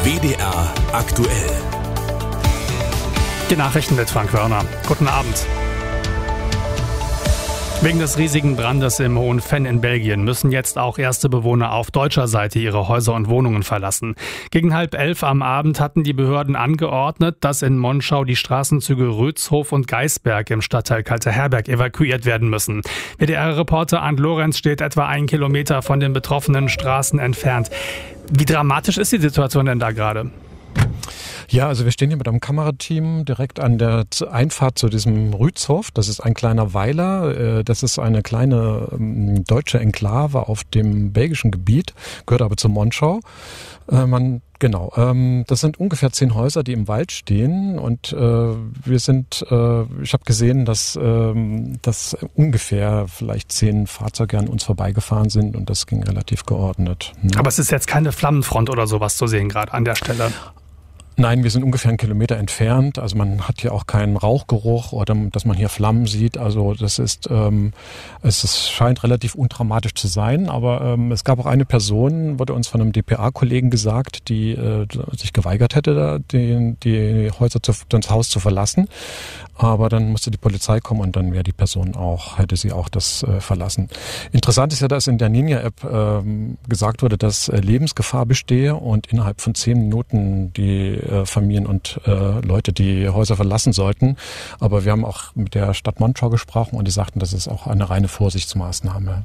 WDR aktuell. Die Nachrichten mit Frank Wörner. Guten Abend. Wegen des riesigen Brandes im Hohen Venn in Belgien müssen jetzt auch erste Bewohner auf deutscher Seite ihre Häuser und Wohnungen verlassen. Gegen 10:30 am Abend hatten die Behörden angeordnet, dass in Monschau die Straßenzüge Rötshof und Geisberg im Stadtteil Kalter Herberg evakuiert werden müssen. WDR-Reporter Arndt Lorenz steht etwa 1 Kilometer von den betroffenen Straßen entfernt. Wie dramatisch ist die Situation denn da gerade? Ja, also wir stehen hier mit einem Kamerateam direkt an der Einfahrt zu diesem Rützhof. Das ist ein kleiner Weiler. Das ist eine kleine deutsche Enklave auf dem belgischen Gebiet, gehört aber zu Monschau. Das sind ungefähr 10 Häuser, die im Wald stehen, und ich habe gesehen, dass ungefähr vielleicht 10 Fahrzeuge an uns vorbeigefahren sind, und das ging relativ geordnet. Aber es ist jetzt keine Flammenfront oder sowas zu sehen gerade an der Stelle? Nein, wir sind ungefähr 1 Kilometer entfernt. Also man hat hier auch keinen Rauchgeruch oder dass man hier Flammen sieht. Also es scheint relativ undramatisch zu sein. Aber es gab auch eine Person, wurde uns von einem dpa-Kollegen gesagt, die sich geweigert hätte, das Haus zu verlassen. Aber dann musste die Polizei kommen, und dann hätte sie auch das verlassen. Interessant ist ja, dass in der Ninja-App gesagt wurde, dass Lebensgefahr bestehe, und innerhalb von 10 Minuten die Familien und Leute die Häuser verlassen sollten. Aber wir haben auch mit der Stadt Monschau gesprochen, und die sagten, das ist auch eine reine Vorsichtsmaßnahme.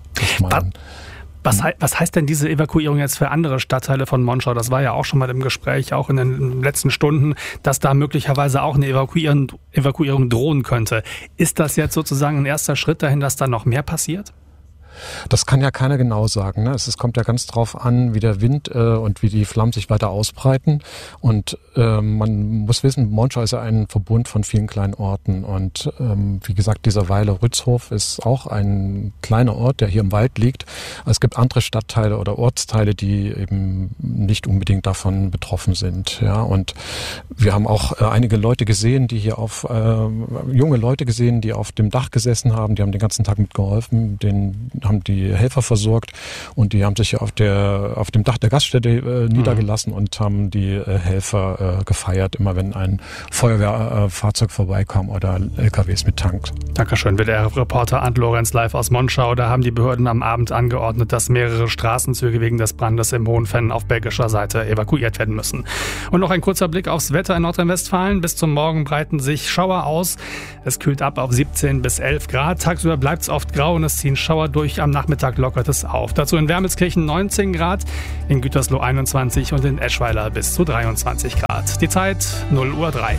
Was heißt denn diese Evakuierung jetzt für andere Stadtteile von Monschau? Das war ja auch schon mal im Gespräch, auch in den letzten Stunden, dass da möglicherweise auch eine Evakuierung drohen könnte. Ist das jetzt sozusagen ein erster Schritt dahin, dass da noch mehr passiert? Das kann ja keiner genau sagen, ne? Es kommt ja ganz drauf an, wie der Wind und wie die Flammen sich weiter ausbreiten. Und man muss wissen, Monschau ist ja ein Verbund von vielen kleinen Orten. Und wie gesagt, dieser Weiler Rützhof ist auch ein kleiner Ort, der hier im Wald liegt. Es gibt andere Stadtteile oder Ortsteile, die eben nicht unbedingt davon betroffen sind. Ja? Und wir haben auch einige Leute gesehen, die hier junge Leute gesehen, die auf dem Dach gesessen haben. Die haben den ganzen Tag mitgeholfen, haben die Helfer versorgt, und die haben sich auf dem Dach der Gaststätte niedergelassen und haben die Helfer gefeiert, immer wenn ein Feuerwehrfahrzeug vorbeikam oder LKWs mit Tanks. Dankeschön, WDR-Reporter Arndt Lorenz live aus Monschau. Da haben die Behörden am Abend angeordnet, dass mehrere Straßenzüge wegen des Brandes im Hohen Venn auf belgischer Seite evakuiert werden müssen. Und noch ein kurzer Blick aufs Wetter in Nordrhein-Westfalen. Bis zum Morgen breiten sich Schauer aus. Es kühlt ab auf 17 bis 11 Grad. Tagsüber bleibt es oft grau und es ziehen Schauer durch. Am Nachmittag lockert es auf. Dazu in Wermelskirchen 19 Grad, in Gütersloh 21 und in Eschweiler bis zu 23 Grad. Die Zeit 0:03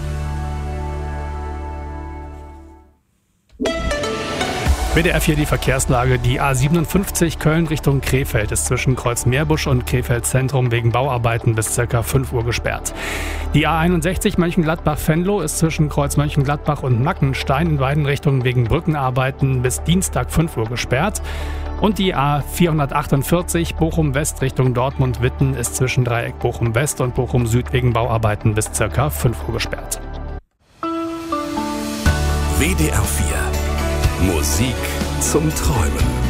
Uhr. WDR 4 die Verkehrslage. Die A57 Köln Richtung Krefeld ist zwischen Kreuz-Meerbusch und Krefeld Zentrum wegen Bauarbeiten bis ca. 5 Uhr gesperrt. Die A61 Mönchengladbach-Venlo ist zwischen Kreuz Mönchengladbach und Mackenstein in beiden Richtungen wegen Brückenarbeiten bis Dienstag 5 Uhr gesperrt. Und die A448 Bochum-West Richtung Dortmund-Witten ist zwischen Dreieck Bochum-West und Bochum-Süd wegen Bauarbeiten bis ca. 5 Uhr gesperrt. WDR 4 Musik zum Träumen.